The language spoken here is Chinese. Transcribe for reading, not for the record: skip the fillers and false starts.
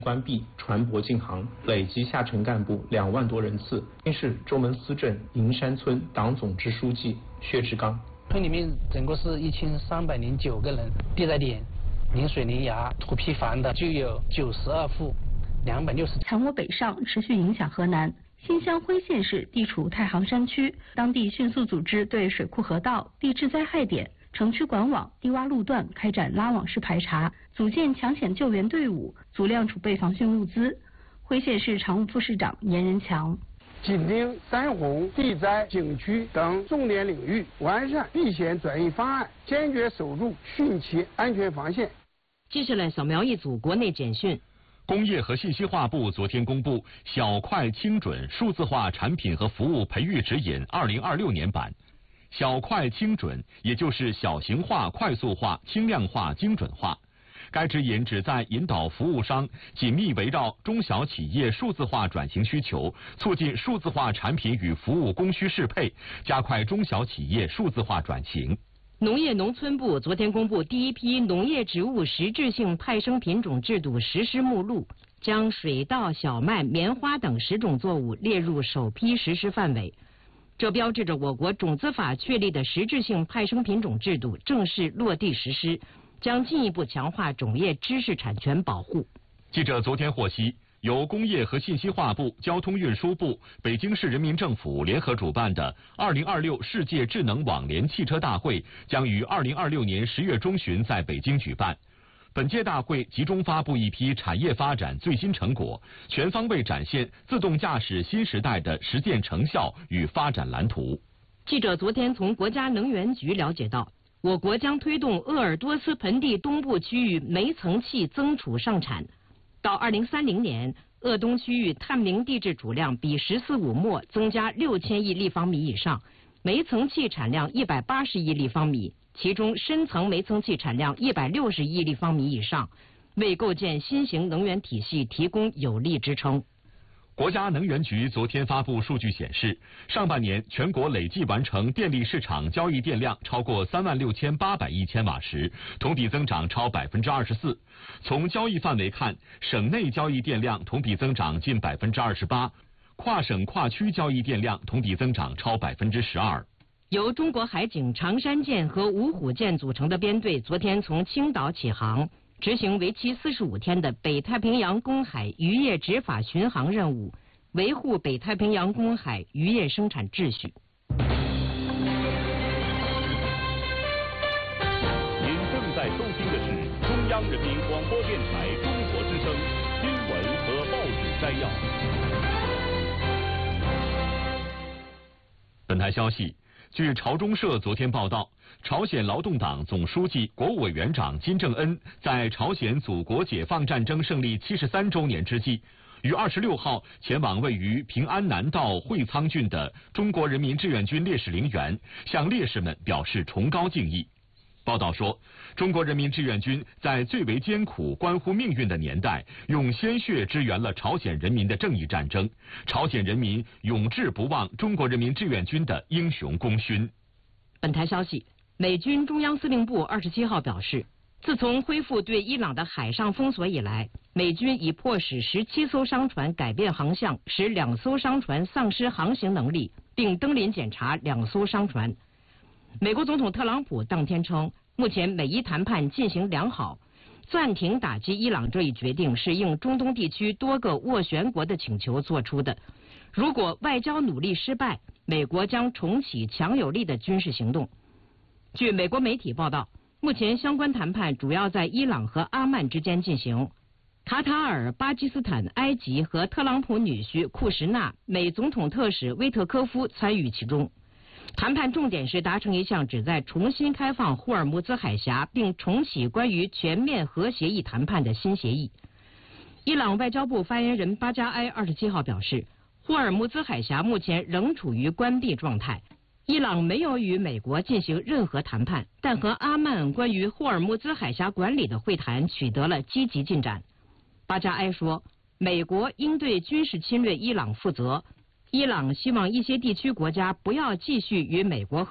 关闭船舶禁航，累计下沉干部2万多人次。先是周门司镇银山村党总支书记薛志刚， 村里面整个是1309个人，地在点、临水临崖、土坯房的就有92户，260。 强涡北上持续影响河南。新乡辉县市地处太行山区，当地迅速组织对水库河道、地质灾害点、城区管网、低洼路段开展拉网式排查，组建抢险救援队伍，足量储备防汛物资。辉县市常务副市长严仁强， 紧盯山洪、地灾、景区等重点领域，完善避险转移方案，坚决守住汛期安全防线。 接下来扫描一组国内简讯。 工业和信息化部昨天公布小快轻准数字化产品和服务培育指引2026年版。小快轻准也就是小型化、快速化、轻量化、精准化。该指引旨在引导服务商紧密围绕中小企业数字化转型需求，促进数字化产品与服务供需适配，加快中小企业数字化转型。 农业农村部昨天公布第一批农业植物实质性派生品种制度实施目录，将水稻、小麦、棉花等10种作物列入首批实施范围。这标志着我国种子法确立的实质性派生品种制度正式落地实施，将进一步强化种业知识产权保护。 记者昨天获悉，由工业和信息化部、交通运输部、北京市人民政府联合主办的2026世界智能网联汽车大会将于2026年10月中旬在北京举办。本届大会集中发布一批产业发展最新成果，全方位展现自动驾驶新时代的实践成效与发展蓝图。 记者昨天从国家能源局了解到，我国将推动鄂尔多斯盆地东部区域煤层气增储上产。到2030年，鄂东区域探明地质储量比“十四五”末增加6000亿立方米以上，煤层气产量180亿立方米，其中深层煤层气产量160亿立方米以上，为构建新型能源体系提供有力支撑。 国家能源局昨天发布数据显示，上半年全国累计完成电力市场交易电量超过36800亿千瓦时，同比增长超24%。从交易范围看，省内交易电量同比增长近28%，跨省跨区交易电量同比增长超12%。 由中国海警长山舰和芜虎舰组成的编队昨天从青岛起航，执行为期45天的北太平洋公海渔业执法巡航任务，维护北太平洋公海渔业生产秩序。 您正在收听的是中央人民广播电台中国之声新闻和报纸摘要。 本台消息，据朝中社昨天报道，朝鲜劳动党总书记、国务委员长金正恩在朝鲜祖国解放战争胜利73周年之际，于26号前往位于平安南道会仓郡的中国人民志愿军烈士陵园，向烈士们表示崇高敬意。报道说，中国人民志愿军在最为艰苦、关乎命运的年代，用鲜血支援了朝鲜人民的正义战争，朝鲜人民永志不忘中国人民志愿军的英雄功勋。 本台消息，美军中央司令部27号表示，自从恢复对伊朗的海上封锁以来，美军已迫使17艘商船改变航向，使2艘商船丧失航行能力，并登临检查2艘商船。美国总统特朗普当天称，目前美伊谈判进行良好，暂停打击伊朗这一决定是应中东地区多个斡旋国的请求做出的。如果外交努力失败，美国将重启强有力的军事行动。据美国媒体报道，目前相关谈判主要在伊朗和阿曼之间进行。卡塔尔、巴基斯坦、埃及和特朗普女婿库什纳、美总统特使威特科夫参与其中。谈判重点是达成一项旨在重新开放霍尔木兹海峡并重启关于全面核协议谈判的新协议。伊朗外交部发言人巴加埃27号表示，霍尔木兹海峡目前仍处于关闭状态，伊朗没有与美国进行任何谈判，但和阿曼关于霍尔木兹海峡管理的会谈取得了积极进展。巴加埃说，美国应对军事侵略伊朗负责，伊朗希望一些地区国家不要继续与美国